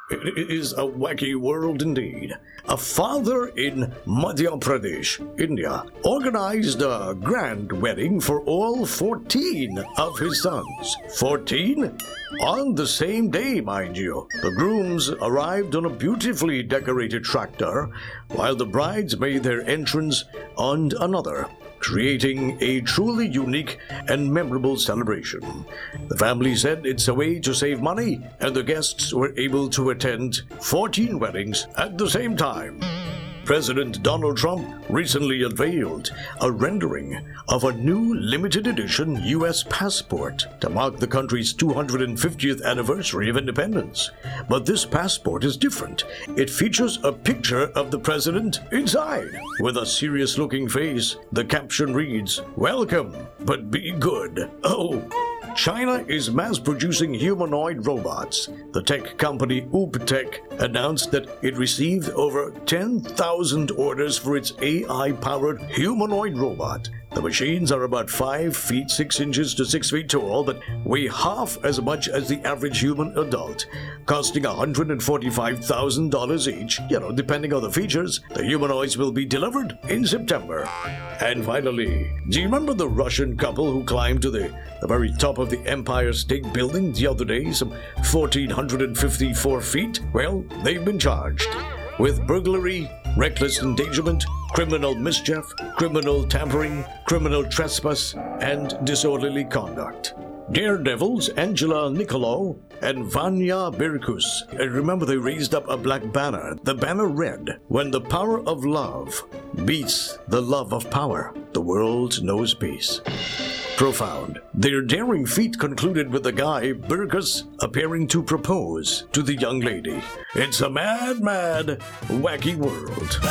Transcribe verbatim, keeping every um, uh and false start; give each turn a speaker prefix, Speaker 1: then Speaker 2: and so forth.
Speaker 1: It is a wacky world indeed. A father in Madhya Pradesh, India, organized a grand wedding for all fourteen of his sons. fourteen? On the same day, mind you. The grooms arrived on a beautifully decorated tractor, while the brides made their entrance on another, creating a truly unique and memorable celebration. The family said it's a way to save money, and the guests were able to attend fourteen weddings at the same time. President Donald Trump recently unveiled a rendering of a new limited edition U S passport to mark the country's two hundred fiftieth anniversary of independence. But this passport is different. It features a picture of the president inside. With a serious-looking face, the caption reads, "Welcome, but be good." Oh! China is mass-producing humanoid robots. The tech company Ooptech announced that it received over ten thousand orders for its A I-powered humanoid robot. The machines are about five feet six inches to six feet tall, but weigh half as much as the average human adult, costing one hundred forty-five thousand dollars each. You know, depending on the features, the humanoids will be delivered in September. And finally, do you remember the Russian couple who climbed to the, the very top of the Empire State Building the other day, some one thousand four hundred fifty-four feet? Well, they've been charged with burglary, reckless endangerment, criminal mischief, criminal tampering, criminal trespass, and disorderly conduct. Daredevils Angela Nicolo and Vanya Birkus. And remember, they raised up a black banner. The banner read, "When the power of love beats the love of power, the world knows peace." Profound. Their daring feat concluded with the guy, Birkus, appearing to propose to the young lady. It's a mad, mad, wacky world.